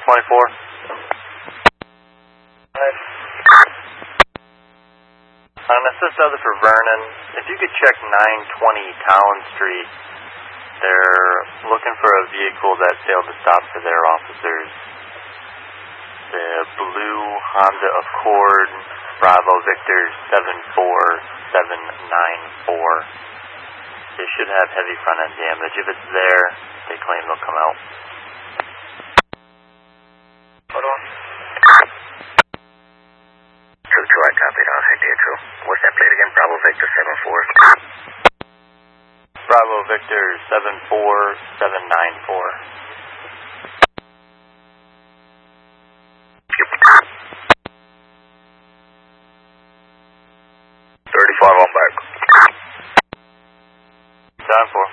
On assist other for Vernon, if you could check 920 Town Street, they're looking for a vehicle that failed to stop for their officers. The blue Honda Accord, Bravo Victor 74794. They should have heavy front end damage. If it's there, they claim they'll come out. Hold on. 2-2, I copied. I'll hit you. What's that plate again? Bravo Victor 74. Bravo Victor 74794. 35 on back. 7-4.